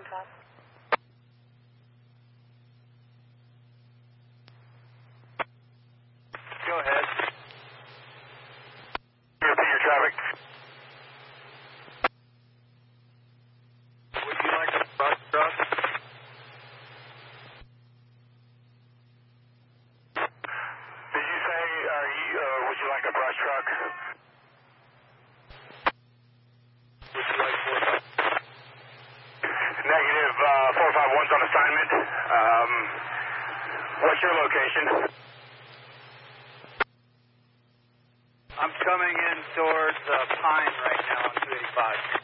talk. Go ahead. Repeat your traffic. Would you like a brush truck? Did you say, would you like a brush truck? Would you like 451? Negative, 451's on assignment. What's your location? I'm coming in towards Pine right now on 285.